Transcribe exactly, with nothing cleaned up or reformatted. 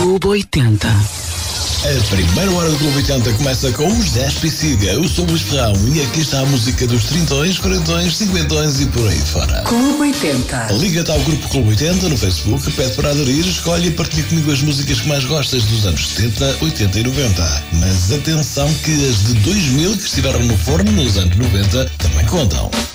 Clube oitenta. A primeira hora do Clube oitenta começa com os dez Psiga. Eu sou o Luís Ferrão e aqui está a música dos trintões, quarentões, cinquentões e por aí fora. Clube oitenta. Liga-te ao grupo Clube oitenta no Facebook, pede para aderir, escolhe e partilha comigo as músicas que mais gostas dos anos setenta, oitenta e noventa. Mas atenção que as de dois mil que estiveram no forno nos anos noventa também contam.